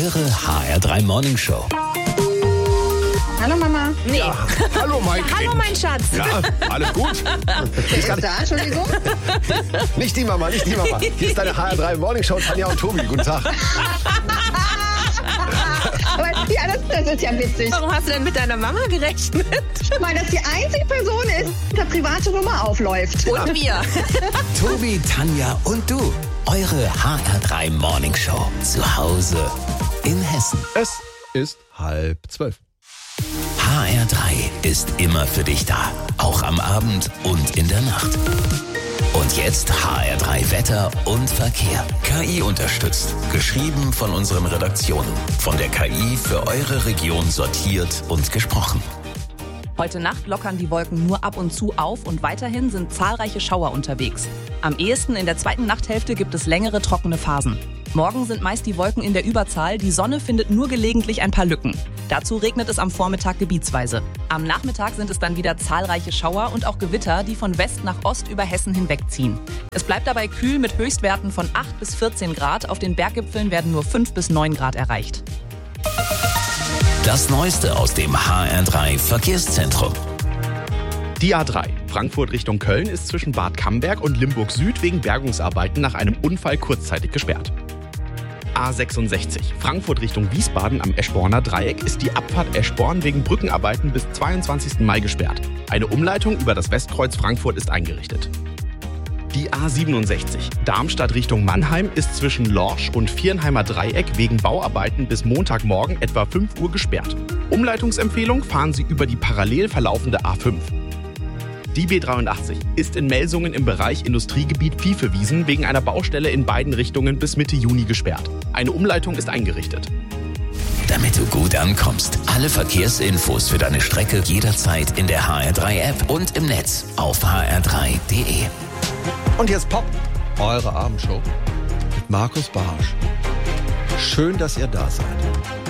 eure HR3 Morning Show. Hallo Mama. Nee. Ja, hallo Mike. Hallo mein Schatz. Ja, alles gut? Wer ist da? Entschuldigung. Nicht die Mama. Hier ist deine HR3 Morning Show, Tanja und Tobi. Guten Tag. Aber ja, das ist ja witzig. Warum hast du denn mit deiner Mama gerechnet? Weil das die einzige Person ist, die der private Nummer aufläuft. Und wir. Tobi, Tanja und du. Eure HR3 Morning Show. Zu Hause in Hessen. Es ist 11:30. HR3 ist immer für dich da. Auch am Abend und in der Nacht. Und jetzt HR3 Wetter und Verkehr. KI unterstützt. Geschrieben von unseren Redaktionen. Von der KI für eure Region sortiert und gesprochen. Heute Nacht lockern die Wolken nur ab und zu auf und weiterhin sind zahlreiche Schauer unterwegs. Am ehesten in der zweiten Nachthälfte gibt es längere trockene Phasen. Morgen sind meist die Wolken in der Überzahl, die Sonne findet nur gelegentlich ein paar Lücken. Dazu regnet es am Vormittag gebietsweise. Am Nachmittag sind es dann wieder zahlreiche Schauer und auch Gewitter, die von West nach Ost über Hessen hinwegziehen. Es bleibt dabei kühl mit Höchstwerten von 8 bis 14 Grad, auf den Berggipfeln werden nur 5 bis 9 Grad erreicht. Das Neueste aus dem HR3 Verkehrszentrum. Die A3 Frankfurt Richtung Köln ist zwischen Bad Camberg und Limburg Süd wegen Bergungsarbeiten nach einem Unfall kurzzeitig gesperrt. A66 Frankfurt Richtung Wiesbaden am Eschborner Dreieck ist die Abfahrt Eschborn wegen Brückenarbeiten bis 22. Mai gesperrt. Eine Umleitung über das Westkreuz Frankfurt ist eingerichtet. Die A67 Darmstadt Richtung Mannheim ist zwischen Lorsch und Viernheimer Dreieck wegen Bauarbeiten bis Montagmorgen etwa 5 Uhr gesperrt. Umleitungsempfehlung: fahren Sie über die parallel verlaufende A5. Die B83 ist in Melsungen im Bereich Industriegebiet Viehvewiesen wegen einer Baustelle in beiden Richtungen bis Mitte Juni gesperrt. Eine Umleitung ist eingerichtet. Damit du gut ankommst. Alle Verkehrsinfos für deine Strecke jederzeit in der HR3-App und im Netz auf hr3.de. Und jetzt Pop, eure Abendshow mit Markus Barsch. Schön, dass ihr da seid.